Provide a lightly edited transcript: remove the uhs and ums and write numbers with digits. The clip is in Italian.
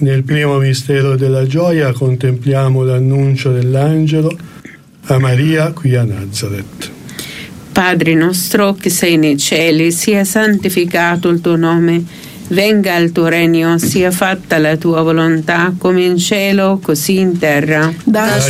Nel primo mistero della gioia contempliamo l'annuncio dell'angelo a Maria qui a Nazareth. Padre nostro che sei nei cieli, sia santificato il tuo nome, venga il tuo regno, sia fatta la tua volontà come in cielo così in terra. Dacci